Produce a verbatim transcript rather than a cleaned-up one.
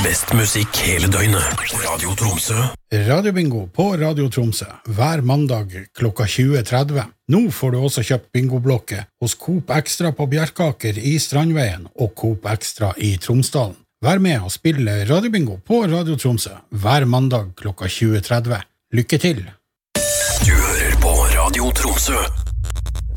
Best musikk hele døgnet. Radio Tromsø. Radiobingo på Radio Tromsø. Hver mandag klokka tjue tretti. Nå får du også kjøpt bingoblokke hos Coop Extra på Bjerkaker i Strandveien og Coop Extra i Tromsdalen. Vær med og spille Radiobingo på Radio Tromsø. Hver mandag klokka tjue tretti. Lykke til! Du hører på Radio Tromsø.